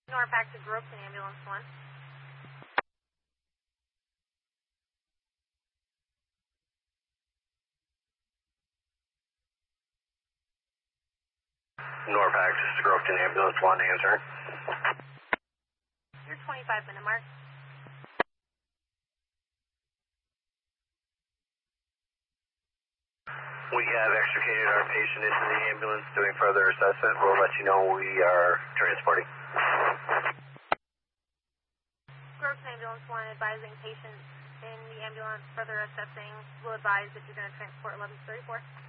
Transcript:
Norpac to Groveton, ambulance 1. Norpac to Groveton, ambulance 1, answer. Your 25-minute mark. We have extricated our patient into the ambulance, doing further assessment. We'll let you know we are transporting. Groveton ambulance 1 advising patient in the ambulance, further assessing. Will advise if you're going to transport 1134.